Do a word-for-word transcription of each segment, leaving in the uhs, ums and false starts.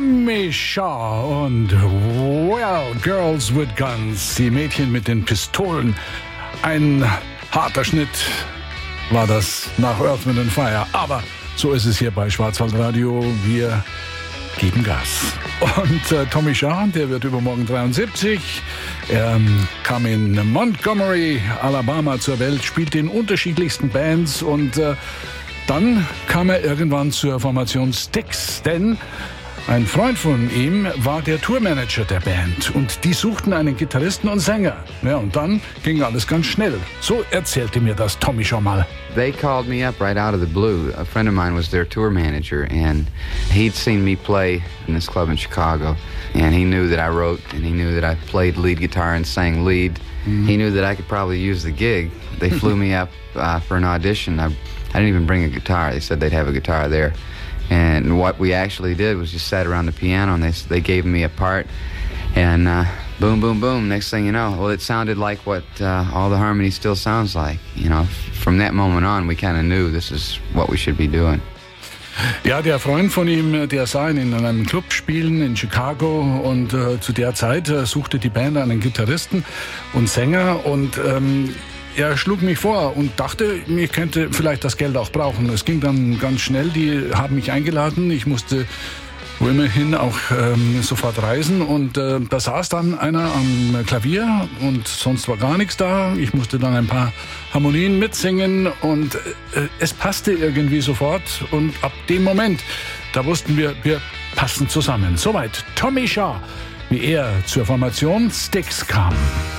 Tommy Shaw und Well, Girls with Guns, die Mädchen mit den Pistolen. Ein harter Schnitt war das nach Earth, Wind and Fire, aber so ist es hier bei Schwarzwaldradio. Wir geben Gas. Und äh, Tommy Shaw, der wird übermorgen dreiundsiebzig. Er ähm, kam in Montgomery, Alabama zur Welt, spielte in unterschiedlichsten Bands und äh, dann kam er irgendwann zur Formation Styx, denn ein Freund von ihm war der Tourmanager der Band und die suchten einen Gitarristen und Sänger. Ja, und dann ging alles ganz schnell. So erzählte mir das Tommy schon mal. They called me up right out of the blue. A friend of mine was their tour manager, and he'd seen me play in this club in Chicago, and he knew that I wrote, and he knew that I played lead guitar and sang lead. Mm-hmm. He knew that I could probably use the gig. They flew me up uh, for an audition. I, I didn't even bring a guitar. They said they'd have a guitar there. And what we actually did was just sat around the piano, and they they gave me a part, and uh, boom, boom, boom. Next thing you know, well, it sounded like what uh, all the harmony still sounds like. You know, from that moment on, we kind of knew this is what we should be doing. Ja, der Freund von ihm, der sah ihn in einem Club spielen in Chicago und äh, zu der Zeit äh, suchte die Band einen Gitarristen und Sänger und ähm, er schlug mich vor und dachte, ich könnte vielleicht das Geld auch brauchen. Es ging dann ganz schnell, die haben mich eingeladen, ich musste immerhin auch ähm, sofort reisen und äh, da saß dann einer am Klavier und sonst war gar nichts da. Ich musste dann ein paar Harmonien mitsingen und äh, es passte irgendwie sofort und ab dem Moment, da wussten wir, wir passen zusammen. Soweit Tommy Shaw, wie er zur Formation Styx kam.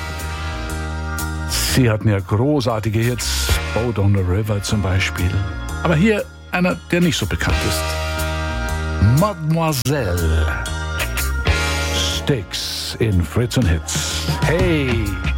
Sie hatten ja großartige Hits, Boat on the River zum Beispiel. Aber hier einer, der nicht so bekannt ist. Mademoiselle Styx in Fritz und Hits. Hey!